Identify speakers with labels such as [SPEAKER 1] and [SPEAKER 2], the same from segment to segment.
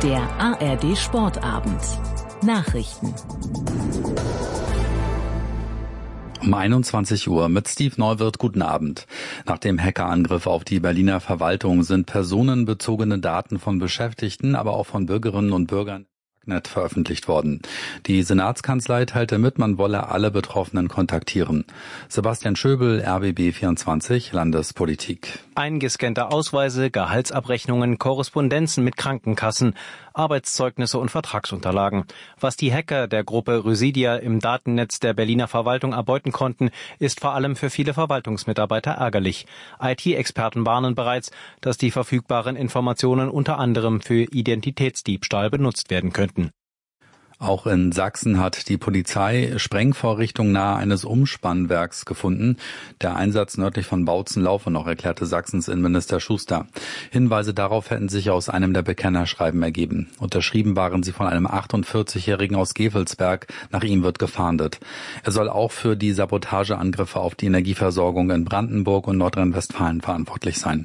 [SPEAKER 1] Der ARD Sportabend. Nachrichten.
[SPEAKER 2] Um 21 Uhr mit Steve Neuwirth. Guten Abend. Nach dem Hackerangriff auf die Berliner Verwaltung sind personenbezogene Daten von Beschäftigten, aber auch von Bürgerinnen und Bürgern Darknet veröffentlicht worden. Die Senatskanzlei teilte mit, man wolle alle Betroffenen kontaktieren. Sebastian Schöbel, RBB 24, Landespolitik.
[SPEAKER 3] Eingescannte Ausweise, Gehaltsabrechnungen, Korrespondenzen mit Krankenkassen, Arbeitszeugnisse und Vertragsunterlagen. Was die Hacker der Gruppe Rhyssia im Datennetz der Berliner Verwaltung erbeuten konnten, ist vor allem für viele Verwaltungsmitarbeiter ärgerlich. IT-Experten warnen bereits, dass die verfügbaren Informationen unter anderem für Identitätsdiebstahl benutzt werden könnten.
[SPEAKER 2] Auch in Sachsen hat die Polizei Sprengvorrichtungen nahe eines Umspannwerks gefunden. Der Einsatz nördlich von Bautzen laufe noch, erklärte Sachsens Innenminister Schuster. Hinweise darauf hätten sich aus einem der Bekennerschreiben ergeben. Unterschrieben waren sie von einem 48-Jährigen aus Gevelsberg. Nach ihm wird gefahndet. Er soll auch für die Sabotageangriffe auf die Energieversorgung in Brandenburg und Nordrhein-Westfalen verantwortlich sein.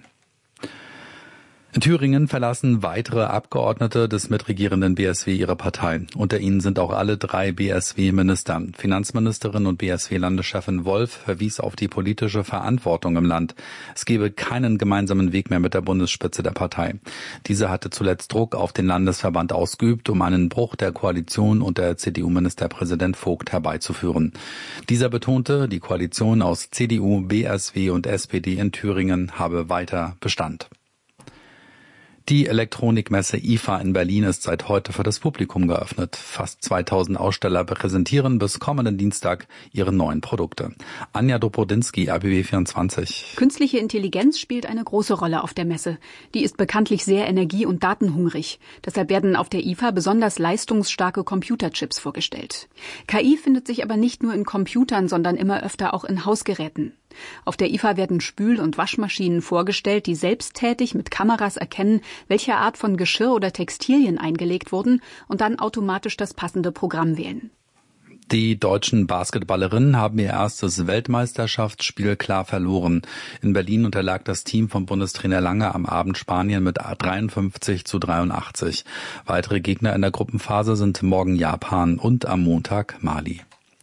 [SPEAKER 2] In Thüringen verlassen weitere Abgeordnete des mitregierenden BSW ihre Partei. Unter ihnen sind auch alle 3 BSW-Minister. Finanzministerin und BSW-Landeschefin Wolf verwies auf die politische Verantwortung im Land. Es gebe keinen gemeinsamen Weg mehr mit der Bundesspitze der Partei. Diese hatte zuletzt Druck auf den Landesverband ausgeübt, um einen Bruch der Koalition unter CDU-Ministerpräsident Vogt herbeizuführen. Dieser betonte, die Koalition aus CDU, BSW und SPD in Thüringen habe weiter Bestand. Die Elektronikmesse IFA in Berlin ist seit heute für das Publikum geöffnet. Fast 2000 Aussteller präsentieren bis kommenden Dienstag ihre neuen Produkte. Anja Dobrodinski, RBB 24.
[SPEAKER 4] Künstliche Intelligenz spielt eine große Rolle auf der Messe. Die ist bekanntlich sehr energie- und datenhungrig. Deshalb werden auf der IFA besonders leistungsstarke Computerchips vorgestellt. KI findet sich aber nicht nur in Computern, sondern immer öfter auch in Hausgeräten. Auf der IFA werden Spül- und Waschmaschinen vorgestellt, die selbsttätig mit Kameras erkennen, welche Art von Geschirr oder Textilien eingelegt wurden und dann automatisch das passende Programm wählen.
[SPEAKER 2] Die deutschen Basketballerinnen haben ihr erstes Weltmeisterschaftsspiel klar verloren. In Berlin unterlag das Team von Bundestrainer Lange am Abend Spanien mit 53-83. Weitere Gegner in der Gruppenphase sind morgen Japan und am Montag Mali.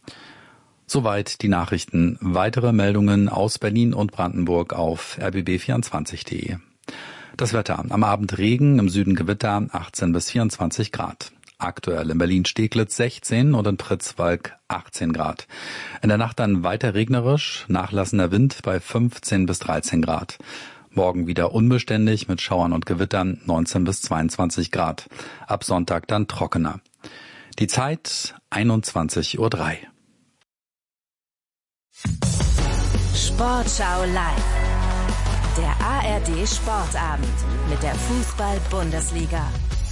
[SPEAKER 2] Soweit die Nachrichten. Weitere Meldungen aus Berlin und Brandenburg auf rbb24.de. Das Wetter. Am Abend Regen, im Süden Gewitter, 18 bis 24 Grad. Aktuell in Berlin-Steglitz 16 und in Pritzwalk 18 Grad. In der Nacht dann weiter regnerisch, nachlassender Wind bei 15 bis 13 Grad. Morgen wieder unbeständig mit Schauern und Gewittern 19 bis 22 Grad. Ab Sonntag dann trockener. Die Zeit 21:03 Uhr.
[SPEAKER 1] Sportschau live. Der ARD Sportabend mit der Fußball-Bundesliga.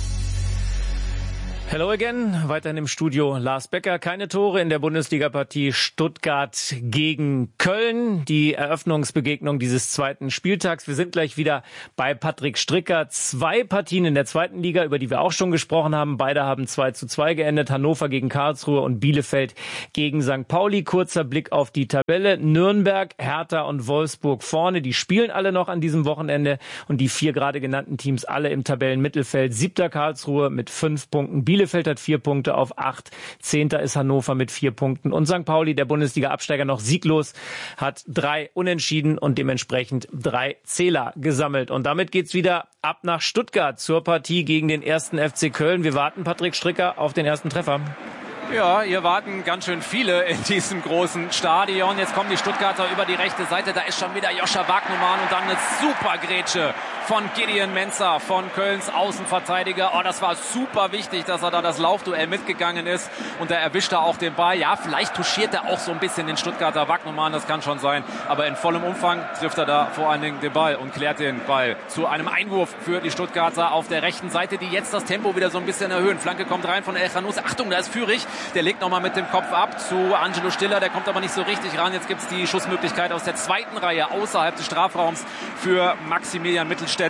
[SPEAKER 3] Hello again, weiterhin im Studio Lars Becker. Keine Tore in der Bundesliga-Partie Stuttgart gegen Köln. Die Eröffnungsbegegnung dieses zweiten Spieltags. Wir sind gleich wieder bei Patrick Stricker. 2 Partien in der zweiten Liga, über die wir auch schon gesprochen haben. Beide haben 2:2 geendet. Hannover gegen Karlsruhe und Bielefeld gegen St. Pauli. Kurzer Blick auf die Tabelle. Nürnberg, Hertha und Wolfsburg vorne. Die spielen alle noch an diesem Wochenende. Und die 4 gerade genannten Teams alle im Tabellenmittelfeld. 7. Karlsruhe mit 5 Punkten. Bielefeld hat 4 Punkte auf 8. 10. ist Hannover mit 4 Punkten. Und St. Pauli, der Bundesliga-Absteiger, noch sieglos, hat 3 Unentschieden und dementsprechend 3 Zähler gesammelt. Und damit geht's wieder ab nach Stuttgart zur Partie gegen den 1. FC Köln. Wir warten, Patrick Stricker, auf den ersten Treffer.
[SPEAKER 5] Ja, hier warten ganz schön viele in diesem großen Stadion. Jetzt kommen die Stuttgarter über die rechte Seite. Da ist schon wieder Joscha Wagnumann und dann eine super Grätsche von Gideon Mensah, von Kölns Außenverteidiger. Oh, das war super wichtig, dass er da das Laufduell mitgegangen ist. Und da erwischt er auch den Ball. Ja, vielleicht touchiert er auch so ein bisschen den Stuttgarter Wagnumann, das kann schon sein. Aber in vollem Umfang trifft er da vor allen Dingen den Ball und klärt den Ball zu einem Einwurf für die Stuttgarter auf der rechten Seite, die jetzt das Tempo wieder so ein bisschen erhöhen. Flanke kommt rein von El Khanous. Achtung, da ist Führig. Der legt nochmal mit dem Kopf ab zu Angelo Stiller. Der kommt aber nicht so richtig ran. Jetzt gibt es die Schussmöglichkeit aus der zweiten Reihe außerhalb des Strafraums für Maximilian Mittelstädt.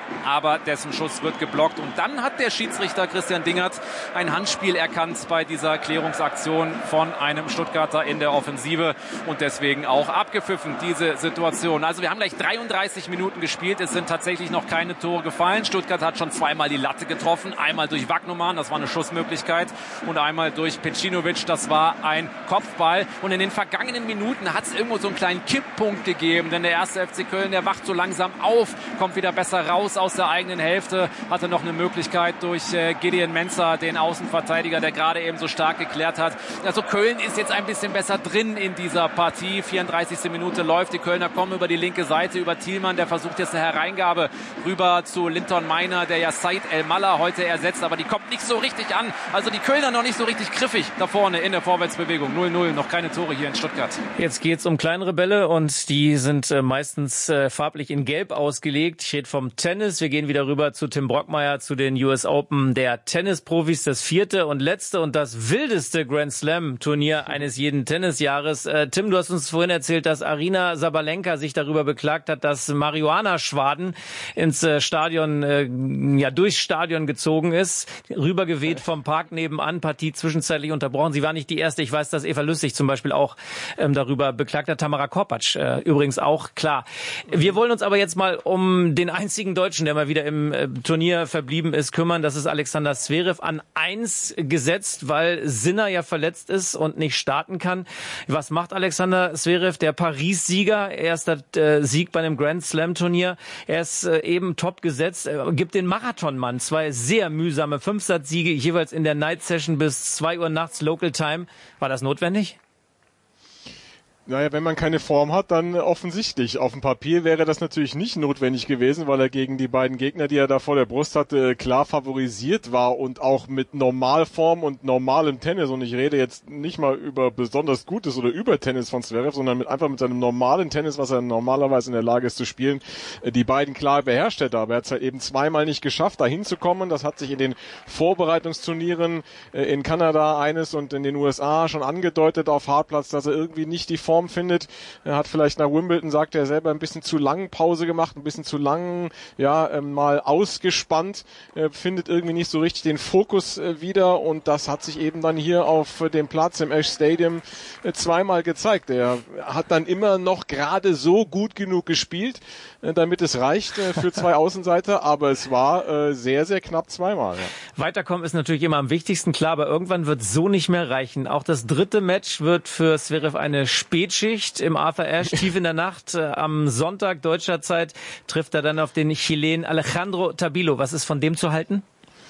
[SPEAKER 5] aber dessen Schuss wird geblockt. Und dann hat der Schiedsrichter Christian Dingert ein Handspiel erkannt bei dieser Klärungsaktion von einem Stuttgarter in der Offensive und deswegen auch abgepfiffen, diese Situation. Also wir haben gleich 33 Minuten gespielt. Es sind tatsächlich noch keine Tore gefallen. Stuttgart hat schon zweimal die Latte getroffen. Einmal durch Wagnumann, das war eine Schussmöglichkeit, und einmal durch Pecinovic, das war ein Kopfball. Und in den vergangenen Minuten hat es irgendwo so einen kleinen Kipppunkt gegeben, denn der erste FC Köln, der wacht so langsam auf, kommt wieder besser raus aus der eigenen Hälfte, hatte noch eine Möglichkeit durch Gideon Mensah, den Außenverteidiger, der gerade eben so stark geklärt hat. Also Köln ist jetzt ein bisschen besser drin in dieser Partie. 34. Minute läuft, die Kölner kommen über die linke Seite, über Thielmann, der versucht jetzt eine Hereingabe rüber zu Linton Meiner, der ja Said El-Mallah heute ersetzt, aber die kommt nicht so richtig an. Also die Kölner noch nicht so richtig griffig da vorne in der Vorwärtsbewegung. 0-0, noch keine Tore hier in Stuttgart.
[SPEAKER 3] Jetzt geht's um kleinere Bälle und die sind meistens farblich in Gelb ausgelegt. Ich rede vom Tennis. Wir gehen wieder rüber zu Tim Brockmeier, zu den US Open der Tennisprofis. Das 4. und letzte und das wildeste Grand Slam Turnier eines jeden Tennisjahres. Tim, du hast uns vorhin erzählt, dass Aryna Sabalenka sich darüber beklagt hat, dass Marihuana-Schwaden ins Stadion, durchs Stadion gezogen ist, rübergeweht vom Park nebenan, Partie zwischenzeitlich unterbrochen. Sie war nicht die erste. Ich weiß, dass Eva Lüssig zum Beispiel auch darüber beklagt hat. Tamara Korpatsch übrigens auch, klar. Wir wollen uns aber jetzt mal um den einzigen Deutschen, der mal wieder im Turnier verblieben ist, kümmern. Das ist Alexander Zverev, an 1 gesetzt, weil Sinner ja verletzt ist und nicht starten kann. Was macht Alexander Zverev, der Paris-Sieger? Erster Sieg bei einem Grand Slam-Turnier. Er ist eben top gesetzt, gibt den Marathonmann 2 sehr mühsame 5-Satz-Siege, jeweils in der Night Session bis 2 Uhr nachts Local Time. War das notwendig?
[SPEAKER 6] Naja, wenn man keine Form hat, dann offensichtlich. Auf dem Papier wäre das natürlich nicht notwendig gewesen, weil er gegen die beiden Gegner, die er da vor der Brust hatte, klar favorisiert war und auch mit Normalform und normalem Tennis. Und ich rede jetzt nicht mal über besonders gutes oder über Tennis von Zverev, sondern einfach mit seinem normalen Tennis, was er normalerweise in der Lage ist zu spielen, die beiden klar beherrscht hätte. Aber er hat es halt eben zweimal nicht geschafft, da hinzukommen. Das hat sich in den Vorbereitungsturnieren in Kanada eines und in den USA schon angedeutet auf Hartplatz, dass er irgendwie nicht die Form findet. Er hat vielleicht nach Wimbledon, sagt er selber, ein bisschen zu lang Pause gemacht, ein bisschen zu lang, mal ausgespannt, findet irgendwie nicht so richtig den Fokus wieder und das hat sich eben dann hier auf dem Platz im Ash Stadium zweimal gezeigt. Er hat dann immer noch gerade so gut genug gespielt, damit es reicht für 2 Außenseiter, aber es war sehr, sehr knapp zweimal. Ja.
[SPEAKER 3] Weiterkommen ist natürlich immer am wichtigsten, klar, aber irgendwann wird es so nicht mehr reichen. Auch das 3. Match wird für Zverev eine Spätschicht im Arthur Ashe. Tief in der Nacht am Sonntag deutscher Zeit trifft er dann auf den Chilen Alejandro Tabilo. Was ist von dem zu halten?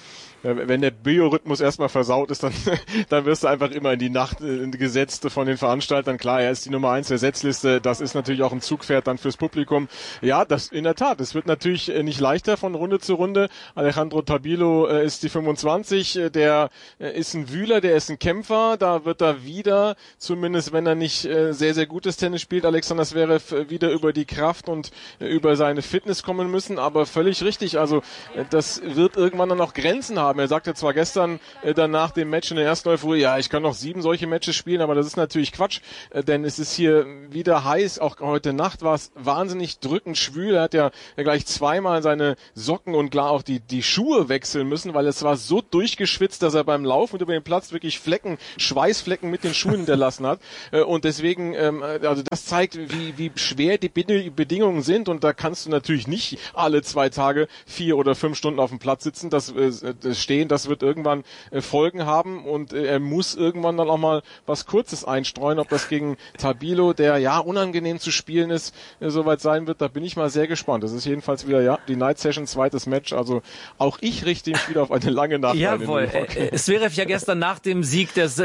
[SPEAKER 6] Wenn der Biorhythmus erstmal versaut ist, dann wirst du einfach immer in die Nacht gesetzt von den Veranstaltern. Klar, er ist die Nummer 1 der Setzliste. Das ist natürlich auch ein Zugpferd dann fürs Publikum. Ja, das in der Tat. Es wird natürlich nicht leichter von Runde zu Runde. Alejandro Tabilo ist die 25. Der ist ein Wühler, der ist ein Kämpfer. Da wird er wieder, zumindest wenn er nicht sehr, sehr gutes Tennis spielt, Alexander Zverev wieder über die Kraft und über seine Fitness kommen müssen. Aber völlig richtig. Also das wird irgendwann dann auch Grenzen haben. Er sagte zwar gestern dann nach dem Match in der ersten Euphorie, ja, ich kann noch 7 solche Matches spielen, aber das ist natürlich Quatsch, denn es ist hier wieder heiß, auch heute Nacht war es wahnsinnig drückend schwül, er hat ja gleich zweimal seine Socken und klar auch die Schuhe wechseln müssen, weil es war so durchgeschwitzt, dass er beim Laufen über den Platz wirklich Schweißflecken mit den Schuhen hinterlassen hat und deswegen, also das zeigt, wie schwer die Bedingungen sind und da kannst du natürlich nicht alle 2 Tage 4 oder 5 Stunden auf dem Platz sitzen, das wird irgendwann Folgen haben und er muss irgendwann dann auch mal was Kurzes einstreuen, ob das gegen Tabilo, der ja unangenehm zu spielen ist, soweit sein wird, da bin ich mal sehr gespannt. Das ist jedenfalls wieder die Night Session, 2. Match, also auch ich richte mich wieder auf eine lange Nacht.
[SPEAKER 3] Jawohl, Zverev ja gestern nach dem Sieg des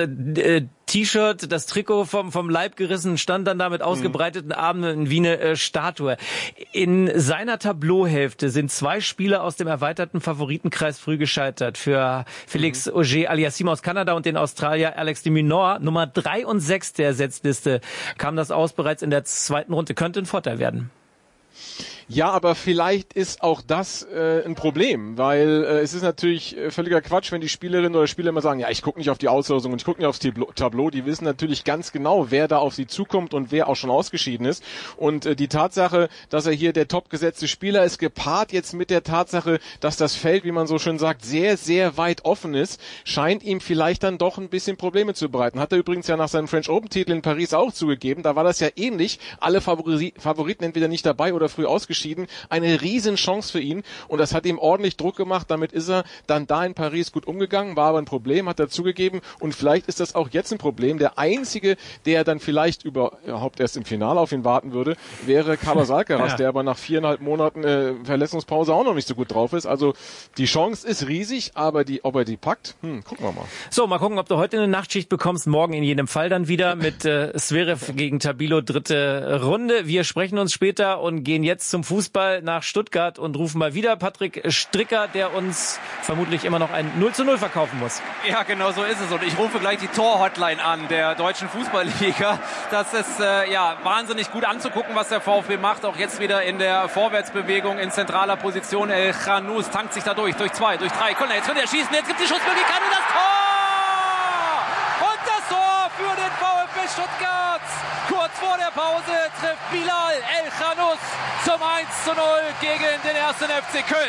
[SPEAKER 3] T-Shirt, das Trikot vom Leib gerissen, stand dann da mit ausgebreiteten Armen wie eine Statue. In seiner Tableauhälfte sind 2 Spieler aus dem erweiterten Favoritenkreis früh gescheitert. Für Felix Auger-Aliassime aus Kanada und den Australier Alex de Minaur, Nummer 3 und 6 der Setzliste, kam das aus bereits in der 2. Runde. Könnte ein Vorteil werden.
[SPEAKER 6] Ja, aber vielleicht ist auch das ein Problem, weil es ist natürlich völliger Quatsch, wenn die Spielerinnen oder Spieler immer sagen, ja, ich gucke nicht auf die Auslosung und ich gucke nicht aufs Tableau. Die wissen natürlich ganz genau, wer da auf sie zukommt und wer auch schon ausgeschieden ist. Und die Tatsache, dass er hier der topgesetzte Spieler ist, gepaart jetzt mit der Tatsache, dass das Feld, wie man so schön sagt, sehr, sehr weit offen ist, scheint ihm vielleicht dann doch ein bisschen Probleme zu bereiten. Hat er übrigens ja nach seinem French Open-Titel in Paris auch zugegeben. Da war das ja ähnlich. Alle Favoriten entweder nicht dabei oder früh ausgeschieden. Eine riesen Chance für ihn. Und das hat ihm ordentlich Druck gemacht. Damit ist er dann da in Paris gut umgegangen. War aber ein Problem, hat er zugegeben. Und vielleicht ist das auch jetzt ein Problem. Der Einzige, der dann vielleicht überhaupt erst im Finale auf ihn warten würde, wäre Carlos Alcaraz, der aber nach 4,5 Monaten Verletzungspause auch noch nicht so gut drauf ist. Also die Chance ist riesig, aber ob er die packt, gucken wir mal.
[SPEAKER 3] So, mal gucken, ob du heute eine Nachtschicht bekommst. Morgen in jedem Fall dann wieder mit Zverev gegen Tabilo, 3. Runde. Wir sprechen uns später und gehen jetzt zum Fußball nach Stuttgart und rufen mal wieder Patrick Stricker, der uns vermutlich immer noch ein 0:0 verkaufen muss.
[SPEAKER 5] Ja, genau so ist es. Und ich rufe gleich die Tor-Hotline an der deutschen Fußballliga. Das ist wahnsinnig gut anzugucken, was der VfB macht. Auch jetzt wieder in der Vorwärtsbewegung in zentraler Position. El Khanous tankt sich da durch 2, durch 3. Kölner, jetzt wird er schießen, jetzt gibt die Schussmöglichkeit und das Tor! Und das Tor für den VfB Stuttgart. Kurz vor der Pause trifft Bilal El Khanous zum 1:0 gegen den 1. FC Köln.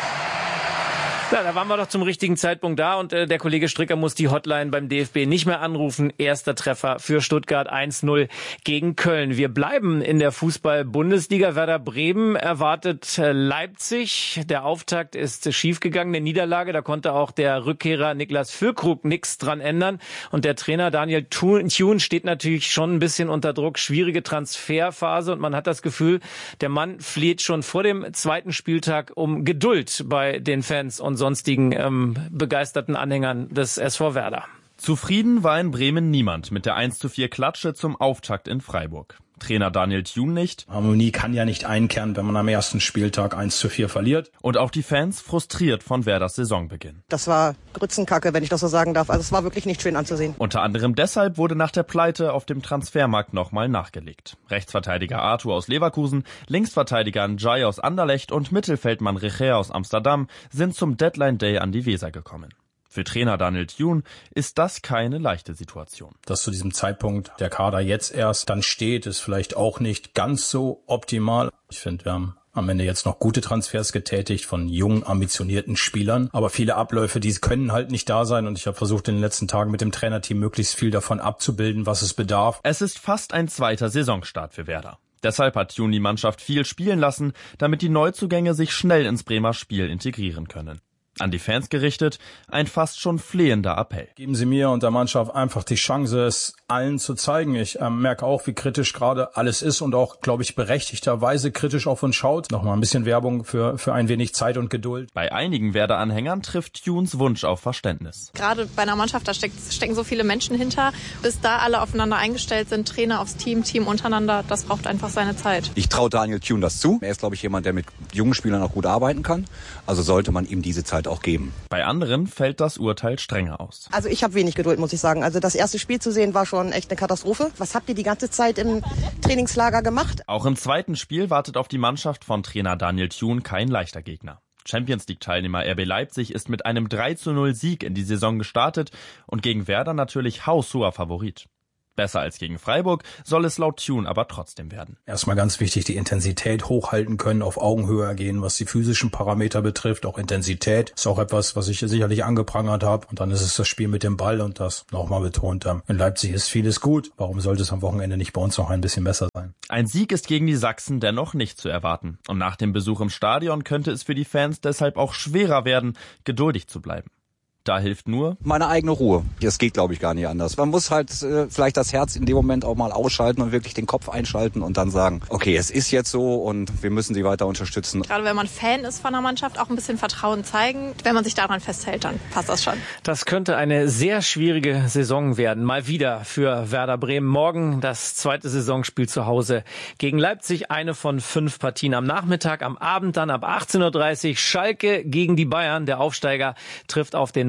[SPEAKER 3] Ja, da waren wir doch zum richtigen Zeitpunkt da und der Kollege Stricker muss die Hotline beim DFB nicht mehr anrufen. Erster Treffer für Stuttgart, 1:0 gegen Köln. Wir bleiben in der Fußball-Bundesliga. Werder Bremen erwartet Leipzig. Der Auftakt ist schiefgegangen, eine Niederlage. Da konnte auch der Rückkehrer Niklas Füllkrug nichts dran ändern. Und der Trainer Daniel Thune steht natürlich schon ein bisschen unter Druck. Schwierige Transferphase und man hat das Gefühl, der Mann fleht schon vor dem zweiten Spieltag um Geduld bei den Fans und sonstigen begeisterten Anhängern des SV Werder.
[SPEAKER 7] Zufrieden war in Bremen niemand mit der 1:4 Klatsche zum Auftakt in Freiburg. Trainer Daniel Thune nicht.
[SPEAKER 8] Harmonie kann ja nicht einkehren, wenn man am ersten Spieltag 1:4 verliert.
[SPEAKER 7] Und auch die Fans frustriert von Werders Saisonbeginn.
[SPEAKER 9] Das war Grützenkacke, wenn ich das so sagen darf. Also es war wirklich nicht schön anzusehen.
[SPEAKER 7] Unter anderem deshalb wurde nach der Pleite auf dem Transfermarkt nochmal nachgelegt. Rechtsverteidiger Arthur aus Leverkusen, Linksverteidiger Njai aus Anderlecht und Mittelfeldmann Recher aus Amsterdam sind zum Deadline Day an die Weser gekommen. Für Trainer Daniel Thune ist das keine leichte Situation.
[SPEAKER 8] Dass zu diesem Zeitpunkt der Kader jetzt erst dann steht, ist vielleicht auch nicht ganz so optimal. Ich finde, wir haben am Ende jetzt noch gute Transfers getätigt von jungen, ambitionierten Spielern. Aber viele Abläufe, die können halt nicht da sein. Und ich habe versucht, in den letzten Tagen mit dem Trainerteam möglichst viel davon abzubilden, was es bedarf.
[SPEAKER 7] Es ist fast ein zweiter Saisonstart für Werder. Deshalb hat Thune die Mannschaft viel spielen lassen, damit die Neuzugänge sich schnell ins Bremer Spiel integrieren können. An die Fans gerichtet, ein fast schon flehender Appell.
[SPEAKER 8] Geben Sie mir und der Mannschaft einfach die Chance, es allen zu zeigen. Ich merke auch, wie kritisch gerade alles ist und auch, glaube ich, berechtigterweise kritisch auf uns schaut. Nochmal ein bisschen Werbung für ein wenig Zeit und Geduld.
[SPEAKER 7] Bei einigen Werder-Anhängern trifft Thunes Wunsch auf Verständnis.
[SPEAKER 10] Gerade bei einer Mannschaft, da stecken so viele Menschen hinter. Bis da alle aufeinander eingestellt sind, Trainer aufs Team untereinander, das braucht einfach seine Zeit.
[SPEAKER 11] Ich traue Daniel Thune das zu. Er ist, glaube ich, jemand, der mit jungen Spielern auch gut arbeiten kann. Also sollte man ihm diese Zeit auch geben.
[SPEAKER 7] Bei anderen fällt das Urteil strenger aus.
[SPEAKER 9] Also ich habe wenig Geduld, muss ich sagen. Also das erste Spiel zu sehen war schon echt eine Katastrophe. Was habt ihr die ganze Zeit im Trainingslager gemacht?
[SPEAKER 7] Auch im zweiten Spiel wartet auf die Mannschaft von Trainer Daniel Thune kein leichter Gegner. Champions-League-Teilnehmer RB Leipzig ist mit einem 3:0 Sieg in die Saison gestartet und gegen Werder natürlich haushoher Favorit. Besser als gegen Freiburg soll es laut Thune aber trotzdem werden.
[SPEAKER 8] Erstmal ganz wichtig, die Intensität hochhalten können, auf Augenhöhe gehen, was die physischen Parameter betrifft. Auch Intensität ist auch etwas, was ich sicherlich angeprangert habe. Und dann ist es das Spiel mit dem Ball und das nochmal betont. In Leipzig ist vieles gut. Warum sollte es am Wochenende nicht bei uns noch ein bisschen besser sein?
[SPEAKER 7] Ein Sieg ist gegen die Sachsen dennoch nicht zu erwarten. Und nach dem Besuch im Stadion könnte es für die Fans deshalb auch schwerer werden, geduldig zu bleiben. Da hilft nur
[SPEAKER 11] meine eigene Ruhe. Das geht, glaube ich, gar nicht anders. Man muss halt vielleicht das Herz in dem Moment auch mal ausschalten und wirklich den Kopf einschalten und dann sagen, okay, es ist jetzt so und wir müssen sie weiter unterstützen.
[SPEAKER 10] Gerade wenn man Fan ist von der Mannschaft, auch ein bisschen Vertrauen zeigen. Wenn man sich daran festhält, dann passt das schon.
[SPEAKER 3] Das könnte eine sehr schwierige Saison werden. Mal wieder für Werder Bremen. Morgen das zweite Saisonspiel zu Hause gegen Leipzig. Eine von 5 Partien am Nachmittag. Am Abend dann ab 18:30 Uhr Schalke gegen die Bayern. Der Aufsteiger trifft auf den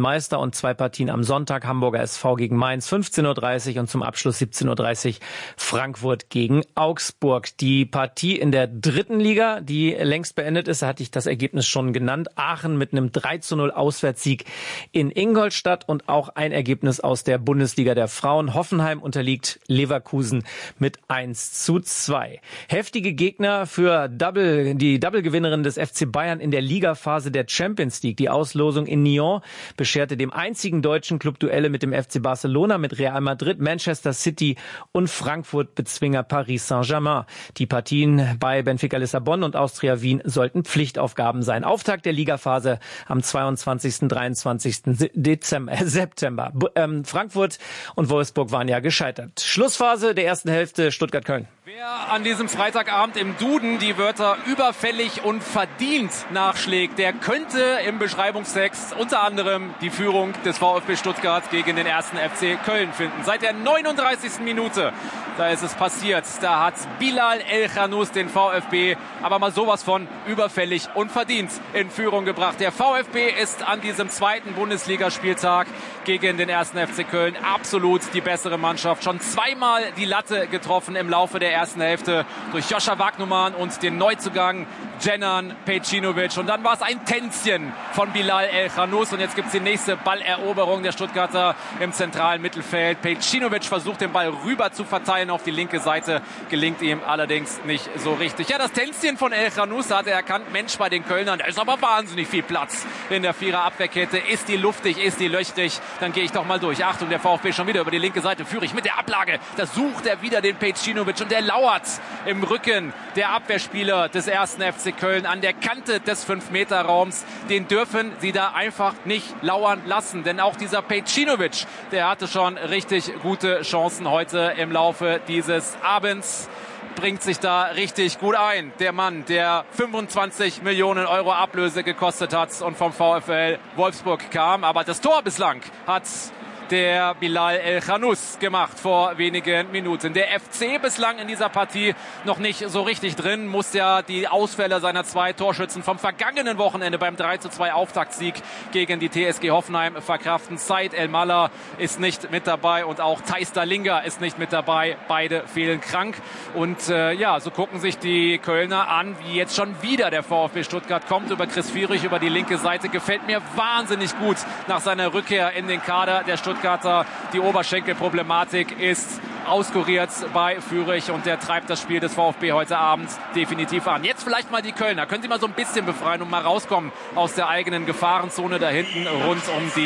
[SPEAKER 3] Meister und 2 Partien am Sonntag. Hamburger SV gegen Mainz 15:30 Uhr und zum Abschluss 17:30 Uhr Frankfurt gegen Augsburg. Die Partie in der 3. Liga, die längst beendet ist, da hatte ich das Ergebnis schon genannt. Aachen mit einem 3:0 Auswärtssieg in Ingolstadt und auch ein Ergebnis aus der Bundesliga der Frauen. Hoffenheim unterliegt Leverkusen mit 1:2. Heftige Gegner für die Double-Gewinnerin des FC Bayern in der Ligaphase der Champions League. Die Auslosung in Nyon bescherte dem einzigen deutschen Club Duelle mit dem FC Barcelona, mit Real Madrid, Manchester City und Frankfurt-Bezwinger Paris Saint-Germain. Die Partien bei Benfica Lissabon und Austria Wien sollten Pflichtaufgaben sein. Auftakt der Ligaphase am 22. 23. September. Frankfurt und Wolfsburg waren ja gescheitert. Schlussphase der ersten Hälfte Stuttgart-Köln.
[SPEAKER 5] Wer an diesem Freitagabend im Duden die Wörter überfällig und verdient nachschlägt, der könnte im Beschreibungstext unter anderem die Führung des VfB Stuttgart gegen den 1. FC Köln finden. Seit der 39. Minute, da ist es passiert. Da hat Bilal El-Khanous den VfB aber mal sowas von überfällig und verdient in Führung gebracht. Der VfB ist an diesem 2. Bundesligaspieltag gegen den 1. FC Köln absolut die bessere Mannschaft. Schon zweimal die Latte getroffen im Laufe der ersten Hälfte durch Joscha Wagnumann und den Neuzugang Dženan Pejcinović. Und dann war es ein Tänzchen von Bilal El-Khanous. Und jetzt gibt es die nächste Balleroberung der Stuttgarter im zentralen Mittelfeld. Pejcinović versucht, den Ball rüber zu verteilen auf die linke Seite. Gelingt ihm allerdings nicht so richtig. Ja, das Tänzchen von El-Khanous, da hat er erkannt, Mensch, bei den Kölnern, da ist aber wahnsinnig viel Platz in der Vierer-Abwehrkette. Ist die luftig, ist die löchrig, dann gehe ich doch mal durch. Achtung, der VfB schon wieder über die linke Seite. Führe ich mit der Ablage. Da sucht er wieder den Pejcinović und der lauert im Rücken der Abwehrspieler des 1. FC Köln an der Kante des 5-Meter-Raums. Den dürfen sie da einfach nicht lauern lassen. Denn auch dieser Pejcinović, der hatte schon richtig gute Chancen heute im Laufe dieses Abends. Bringt sich da richtig gut ein. Der Mann, der 25 Millionen Euro Ablöse gekostet hat und vom VfL Wolfsburg kam. Aber das Tor bislang hat der Bilal El-Khanous gemacht vor wenigen Minuten. Der FC bislang in dieser Partie noch nicht so richtig drin, muss ja die Ausfälle seiner 2 Torschützen vom vergangenen Wochenende beim 3:2 Auftaktsieg gegen die TSG Hoffenheim verkraften. Said El-Mallah ist nicht mit dabei und auch Thijs Dallinga ist nicht mit dabei. Beide fehlen krank. Und so gucken sich die Kölner an, wie jetzt schon wieder der VfB Stuttgart kommt über Chris Führig über die linke Seite. Gefällt mir wahnsinnig gut nach seiner Rückkehr in den Kader der Stuttgarter. Die Oberschenkelproblematik ist auskuriert bei Führig und der treibt das Spiel des VfB heute Abend definitiv an. Jetzt vielleicht mal die Kölner. Können Sie mal so ein bisschen befreien und mal rauskommen aus der eigenen Gefahrenzone da hinten rund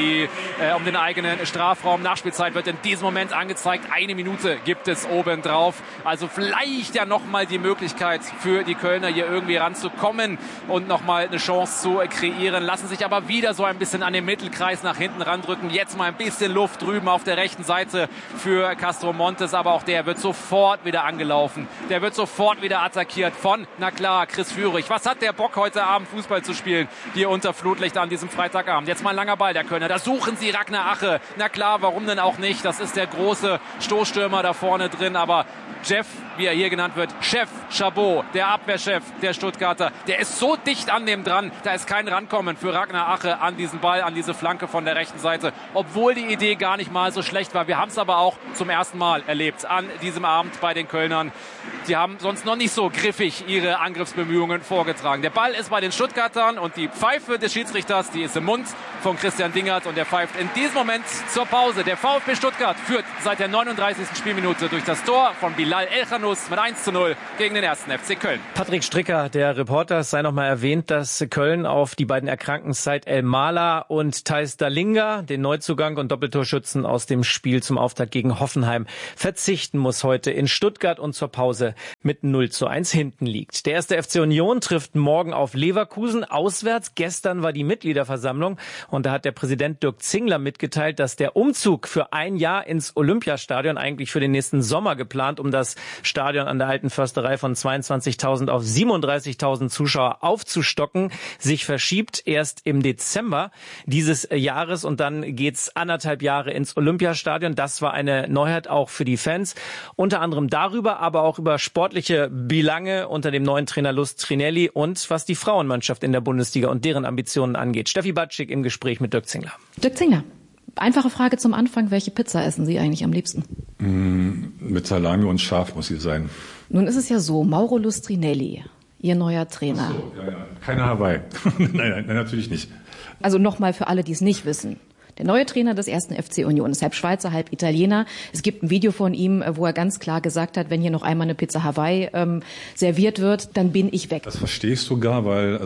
[SPEAKER 5] um den eigenen Strafraum. Nachspielzeit wird in diesem Moment angezeigt. 1 Minute gibt es obendrauf. Also vielleicht ja nochmal die Möglichkeit für die Kölner hier irgendwie ranzukommen und nochmal eine Chance zu kreieren. Lassen sich aber wieder so ein bisschen an den Mittelkreis nach hinten randrücken. Jetzt mal ein bisschen Luft drüben auf der rechten Seite für Castro Montes. Aber auch der wird sofort wieder angelaufen. Der wird sofort wieder attackiert von, na klar, Chris Führig. Was hat der Bock heute Abend Fußball zu spielen? Hier unter Flutlicht an diesem Freitagabend. Jetzt mal ein langer Ball der Kölner. Da suchen sie Ragnar Ache. Na klar, warum denn auch nicht? Das ist der große Stoßstürmer da vorne drin. Aber Jeff, wie er hier genannt wird, Chef Chabot, der Abwehrchef der Stuttgarter, der ist so dicht an dem dran, da ist kein Rankommen für Ragnar Ache an diesen Ball, an diese Flanke von der rechten Seite. Obwohl die Idee gar nicht mal so schlecht war. Wir haben es aber auch zum ersten Mal erlebt an diesem Abend bei den Kölnern. Die haben sonst noch nicht so griffig ihre Angriffsbemühungen vorgetragen. Der Ball ist bei den Stuttgartern und die Pfeife des Schiedsrichters, die ist im Mund von Christian Dingert und der pfeift in diesem Moment zur Pause. Der VfB Stuttgart führt seit der 39. Spielminute durch das Tor von Bilal El-Khanous mit 1:0 gegen den 1. FC Köln.
[SPEAKER 3] Patrick Stricker, der Reporter, es sei noch mal erwähnt, dass Köln auf die beiden erkrankten Said El-Mallah und Thijs Dallinga, den Neuzugang und Doppeltorschützen aus dem Spiel zum Auftakt gegen Hoffenheim, verzichten muss heute in Stuttgart und zur Pause mit 0:1 hinten liegt. Der 1. FC Union trifft morgen auf Leverkusen auswärts. Gestern war die Mitgliederversammlung und da hat der Präsident Dirk Zingler mitgeteilt, dass der Umzug für ein Jahr ins Olympiastadion eigentlich für den nächsten Sommer geplant, um das Stadion an der Alten Försterei von 22.000 auf 37.000 Zuschauer aufzustocken, sich verschiebt erst im Dezember dieses Jahres und dann geht's 1,5 Jahre ins Olympiastadion. Das war eine Neuheit auch für die Fans. Unter anderem darüber, aber auch über sportliche Belange unter dem neuen Trainer Luz Trinelli und was die Frauenmannschaft in der Bundesliga und deren Ambitionen angeht. Steffi Batschik im Gespräch mit Dirk Zingler.
[SPEAKER 12] Dirk Zingler, einfache Frage zum Anfang. Welche Pizza essen Sie eigentlich am liebsten?
[SPEAKER 13] Mit Salami und Schaf muss sie sein.
[SPEAKER 12] Nun ist es ja so, Mauro Luz Trinelli, Ihr neuer Trainer.
[SPEAKER 13] Ach so, ja. Keine Hawaii. nein, natürlich nicht.
[SPEAKER 12] Also nochmal für alle, die es nicht wissen. Der neue Trainer des 1. FC Union ist halb Schweizer, halb Italiener. Es gibt ein Video von ihm, wo er ganz klar gesagt hat, wenn hier noch einmal eine Pizza Hawaii serviert wird, dann bin ich weg.
[SPEAKER 13] Das verstehe ich sogar, weil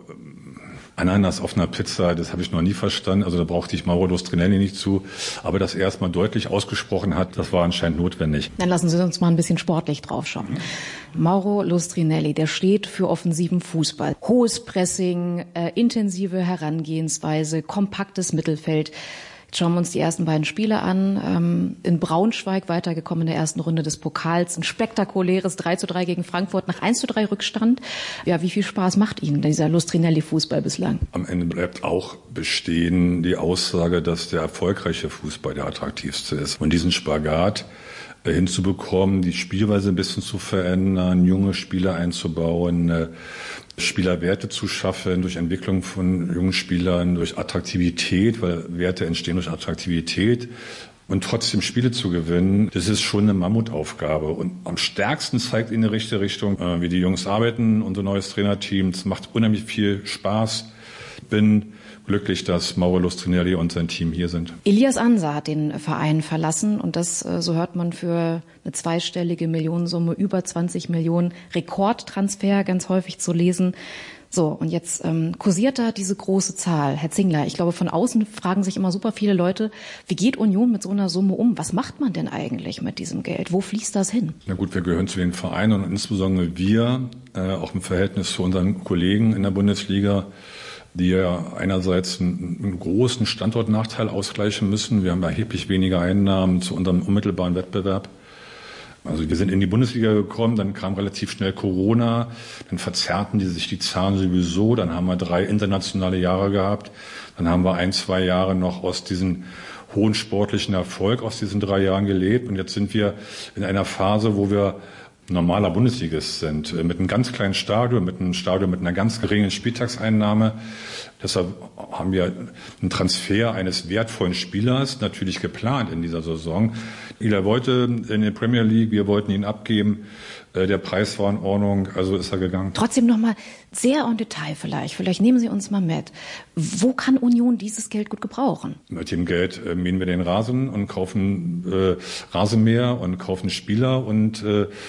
[SPEAKER 13] Ananas auf einer Pizza, das habe ich noch nie verstanden. Also da brauchte ich Mauro Luz Trinelli nicht zu. Aber dass er erst mal deutlich ausgesprochen hat, das war anscheinend notwendig.
[SPEAKER 12] Dann lassen Sie uns mal ein bisschen sportlich draufschauen. Mauro Luz Trinelli, der steht für offensiven Fußball. Hohes Pressing, intensive Herangehensweise, kompaktes Mittelfeld. Jetzt schauen wir uns die ersten beiden Spiele an. In Braunschweig weitergekommen in der ersten Runde des Pokals. Ein spektakuläres 3:3 gegen Frankfurt nach 1:3 Rückstand. Ja, wie viel Spaß macht Ihnen dieser Luz Trinelli-Fußball bislang?
[SPEAKER 13] Am Ende bleibt auch bestehen die Aussage, dass der erfolgreiche Fußball der attraktivste ist. Und diesen Spagat hinzubekommen, die Spielweise ein bisschen zu verändern, junge Spieler einzubauen, Spielerwerte zu schaffen durch Entwicklung von jungen Spielern, durch Attraktivität, weil Werte entstehen durch Attraktivität und trotzdem Spiele zu gewinnen, das ist schon eine Mammutaufgabe. Und am stärksten zeigt in die richtige Richtung, wie die Jungs arbeiten, unser neues Trainerteam. Es macht unheimlich viel Spaß. Bin glücklich, dass Mauro Luz Trinelli und sein Team hier sind.
[SPEAKER 12] Elias Ansa hat den Verein verlassen und das, so hört man, für eine zweistellige Millionensumme, über 20 Millionen, Rekordtransfer ganz häufig zu lesen. So, und jetzt kursiert da diese große Zahl. Herr Zingler, ich glaube, von außen fragen sich immer super viele Leute, wie geht Union mit so einer Summe um? Was macht man denn eigentlich mit diesem Geld? Wo fließt das hin?
[SPEAKER 13] Na gut, wir gehören zu den Vereinen und insbesondere wir, auch im Verhältnis zu unseren Kollegen in der Bundesliga, die ja einerseits einen großen Standortnachteil ausgleichen müssen. Wir haben erheblich weniger Einnahmen zu unserem unmittelbaren Wettbewerb. Also wir sind in die Bundesliga gekommen, dann kam relativ schnell Corona, dann verzerrten sich die Zahlen sowieso, dann haben wir 3 internationale Jahre gehabt, dann haben wir 1-2 Jahre noch aus diesem hohen sportlichen Erfolg aus diesen 3 Jahren gelebt und jetzt sind wir in einer Phase, wo wir normaler Bundesligist sind, mit einem ganz kleinen Stadion, mit einer ganz geringen Spieltagseinnahme. Deshalb haben wir einen Transfer eines wertvollen Spielers natürlich geplant in dieser Saison. Er wollte in der Premier League, wir wollten ihn abgeben. Der Preis war in Ordnung, also ist er gegangen.
[SPEAKER 12] Trotzdem nochmal sehr en Detail vielleicht nehmen Sie uns mal mit. Wo kann Union dieses Geld gut gebrauchen?
[SPEAKER 13] Mit dem Geld mähen wir den Rasen und kaufen Rasenmäher und kaufen Spieler und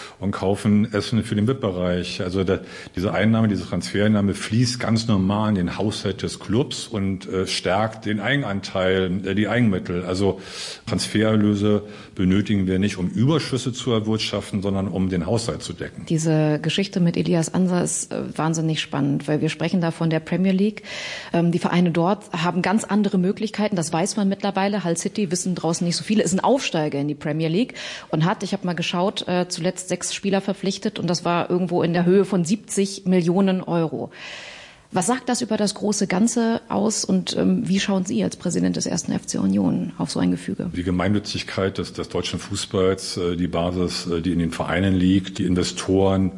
[SPEAKER 13] kaufen Essen für den VIP-Bereich. Also diese Einnahme, diese Transfereinnahme fließt ganz normal in den Haushalt des Clubs und stärkt den Eigenanteil, die Eigenmittel. Also Transfererlöse benötigen wir nicht, um Überschüsse zu erwirtschaften, sondern um den Haushalt zu decken.
[SPEAKER 12] Diese Geschichte mit Elias Ansa ist wahnsinnig spannend, weil wir sprechen da von der Premier League. Die Vereine dort haben ganz andere Möglichkeiten, das weiß man mittlerweile. Hull City wissen draußen nicht so viele, ist ein Aufsteiger in die Premier League und hat, ich habe mal geschaut, zuletzt 6 Spieler verpflichtet und das war irgendwo in der Höhe von 70 Millionen Euro. Was sagt das über das große Ganze aus und wie schauen Sie als Präsident des 1. FC Union auf so ein Gefüge?
[SPEAKER 13] Die Gemeinnützigkeit des deutschen Fußballs, die Basis, die in den Vereinen liegt, die Investoren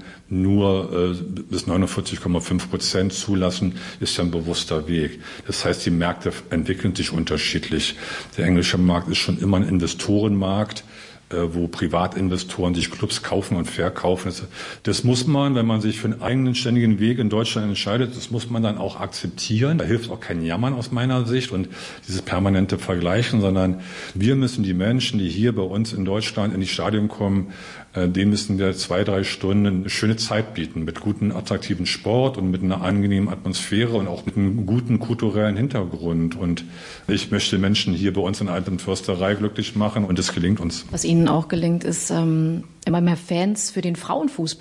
[SPEAKER 13] nur bis 49,5% zulassen, ist ja ein bewusster Weg. Das heißt, die Märkte entwickeln sich unterschiedlich. Der englische Markt ist schon immer ein Investorenmarkt, wo Privatinvestoren sich Clubs kaufen und verkaufen. Das muss man, wenn man sich für einen eigenen ständigen Weg in Deutschland entscheidet, das muss man dann auch akzeptieren. Da hilft auch kein Jammern aus meiner Sicht und dieses permanente Vergleichen, sondern wir müssen die Menschen, die hier bei uns in Deutschland in die Stadien kommen, denen müssen wir 2-3 Stunden eine schöne Zeit bieten mit guten, attraktiven Sport und mit einer angenehmen Atmosphäre und auch mit einem guten kulturellen Hintergrund. Und ich möchte Menschen hier bei uns in der Alten Försterei glücklich machen und das gelingt uns.
[SPEAKER 12] Was Ihnen auch gelingt, ist immer mehr Fans für den Frauenfußball